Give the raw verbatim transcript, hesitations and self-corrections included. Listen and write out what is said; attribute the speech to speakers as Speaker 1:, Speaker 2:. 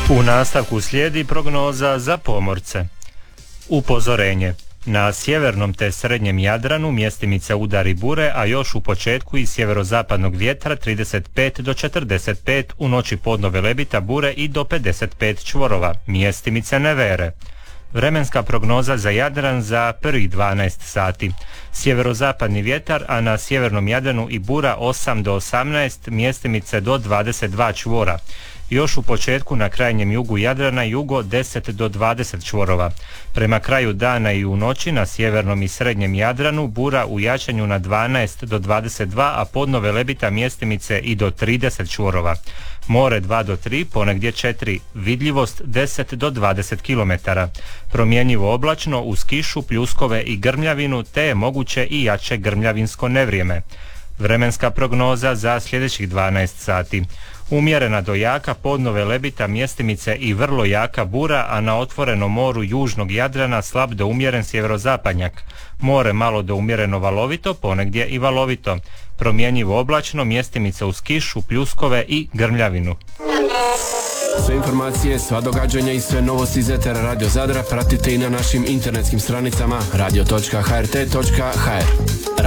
Speaker 1: U nastavku slijedi prognoza za pomorce. Upozorenje. Na sjevernom te srednjem Jadranu mjestimice udari bure, a još u početku i sjeverozapadnog vjetra trideset pet do četrdeset pet, u noći podno Velebita bure i do pedeset pet čvorova, mjestimice nevere. Vremenska prognoza za Jadran za prvih dvanaest sati. Sjeverozapadni vjetar, a na sjevernom Jadranu i bura osam do osamnaest, mjestimice do dvadeset dva čvora. Još u početku na krajnjem jugu Jadrana jugo deset do dvadeset čvorova. Prema kraju dana i u noći na sjevernom i srednjem Jadranu bura u jačanju na dvanaest do dvadeset dva, a podno Velebita mjestimice i do trideset čvorova. More dva do tri, ponegdje četiri, vidljivost deset do dvadeset kilometara. Promjenjivo oblačno uz kišu, pljuskove i grmljavinu, te je moguće i jače grmljavinsko nevrijeme. Vremenska prognoza za sljedećih dvanaest sati. Umjerena do jaka podno Velebita mjestimice i vrlo jaka bura, a na otvorenom moru južnog Jadrana slab do umjeren sjeverozapadnjak. More malo do umjereno valovito, ponegdje i valovito. Promjenjivo oblačno, mjestimice uz kišu, pljuskove i grmljavinu.
Speaker 2: Sve informacije, sva događanja i sve novosti iz etera Radio Zadra pratite i na našim internetskim stranicama radio točka h r t točka h r.